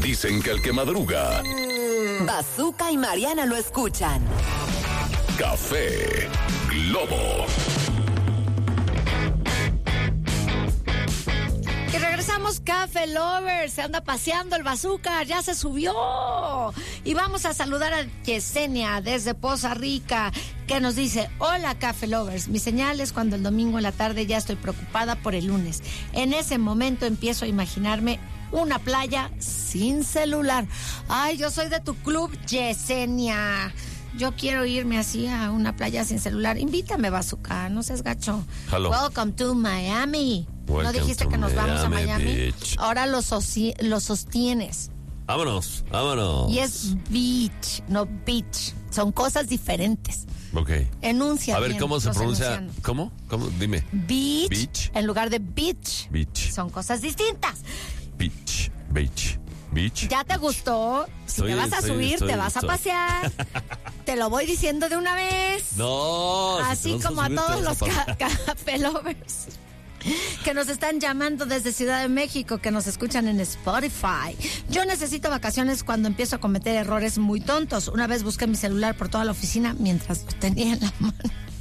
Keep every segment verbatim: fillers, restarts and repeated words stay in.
Dicen que el que madruga... Bazooka y Mariana lo escuchan. Café Globo. Y regresamos, Café Lovers. Se anda paseando el Bazooka, ya se subió. Y vamos a saludar a Yesenia desde Poza Rica, que nos dice: hola, Café Lovers. Mi señal es cuando el domingo en la tarde ya estoy preocupada por el lunes. En ese momento empiezo a imaginarme una playa sin celular. Ay, yo soy de tu club, Yesenia. Yo quiero irme así a una playa sin celular. Invítame, Bazooka, no seas gacho. Hello. Welcome to Miami. Welcome ¿No dijiste to que nos vamos a Miami, Miami? bitch. Ahora lo, soci- lo sostienes. Vámonos, vámonos. Y es beach, no beach. Son cosas diferentes. Ok. Enuncia A ver, bien ¿cómo se los pronuncia? enunciados. ¿Cómo? ¿Cómo? Dime. Beach, Beach. en lugar de beach. Beach. Son cosas distintas. Beach. Beach. Beach. ¿Ya te gustó? Si Soy- te vas a soy- subir, soy- te vas a soy- pasear. Te lo voy diciendo de una vez. No. si Así te vas como a subir, te todos vas los a pasar. ca- Café Lovers que nos están llamando desde Ciudad de México, que nos escuchan en Spotify. Yo necesito vacaciones cuando empiezo a cometer errores muy tontos. Una vez busqué mi celular por toda la oficina mientras lo tenía en la mano.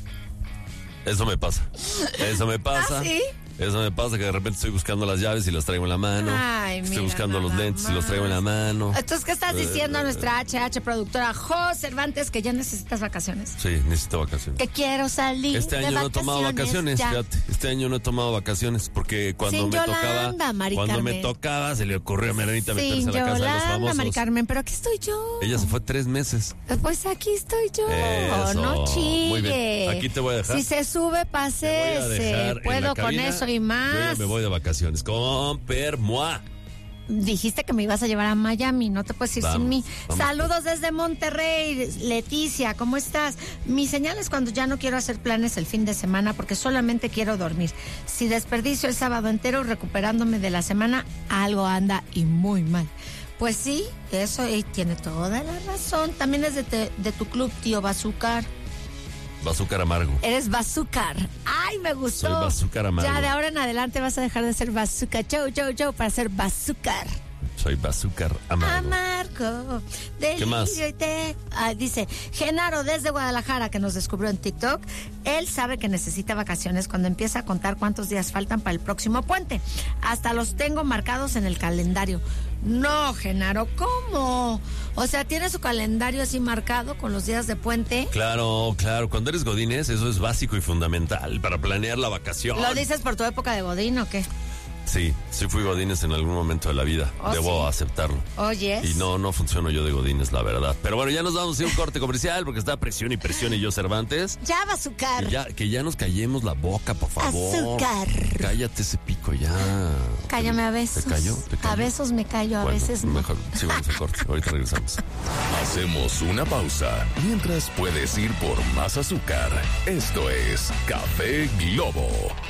Eso me pasa. Eso me pasa. ¿Ah, sí? Eso me pasa que de repente estoy buscando las llaves y las traigo en la mano. Ay, estoy mira buscando los nada lentes y los más. traigo en la mano. Entonces, ¿qué estás diciendo a nuestra H H productora Jo Cervantes, que ya necesitas vacaciones? Sí, necesito vacaciones. Que quiero salir Este de año no he tomado vacaciones, ya. fíjate. Este año no he tomado vacaciones porque cuando Sin me Yolanda, tocaba, Mari cuando me Carmen. tocaba, se le ocurrió a Merenita meterse Sin a la casa de los Yolanda, famosos. Mari Carmen, pero aquí estoy yo. Ella se fue tres meses. Pues aquí estoy yo. Eso, No chille. muy bien. Aquí te voy a dejar. Si se sube, Te voy a dejar pásese. en Puedo la con cabina. eso y Yo más. ya me voy de vacaciones. Con permoa. Dijiste que me ibas a llevar a Miami, no te puedes ir Vamos, sin mí. vamos. Saludos desde Monterrey, Leticia, ¿cómo estás? Mi señal es cuando ya no quiero hacer planes el fin de semana porque solamente quiero dormir. Si desperdicio el sábado entero recuperándome de la semana, algo anda y muy mal. Pues sí, eso y tiene toda la razón. También es de, te- de tu club, tío Bazooka. Bazúcar amargo. Eres Bazooka. Ay, me gustó. Soy Bazooka amargo. Ya de ahora en adelante vas a dejar de ser Bazooka. Joe, Joe, Joe, para ser Bazooka. Soy bazúcar amargo. Amargo. ¿Qué más? Delirio y té. Ah, dice Genaro desde Guadalajara, que nos descubrió en TikTok. Él sabe que necesita vacaciones cuando empieza a contar cuántos días faltan para el próximo puente. Hasta los tengo marcados en el calendario. No, Genaro, ¿cómo? O sea, ¿tiene su calendario así marcado con los días de puente? Claro, claro. Cuando eres godines, eso es básico y fundamental para planear la vacación. ¿Lo dices por tu época de Godín o qué? Sí, sí fui godines en algún momento de la vida. ¿Oh, Debo sí? aceptarlo. Oyes. Y no, no funciono yo de godines, la verdad. Pero bueno, ya nos vamos a ir a un corte comercial porque está presión y presión y yo Cervantes. Ya, Bazooka. Que ya, que ya nos callemos la boca, por favor. Azúcar. Cállate ese pico ya. Cállame a besos. ¿Te cayó? ¿Te cayó? A besos me callo, a Bueno, veces no. mejor sigamos el corte. Ahorita regresamos. Hacemos una pausa mientras puedes ir por más azúcar. Esto es Café Globo.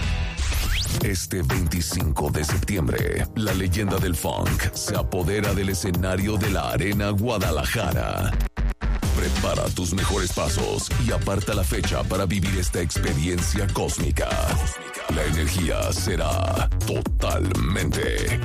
Este veinticinco de septiembre, la leyenda del funk se apodera del escenario de la Arena Guadalajara. Prepara tus mejores pasos y aparta la fecha para vivir esta experiencia cósmica. La energía será totalmente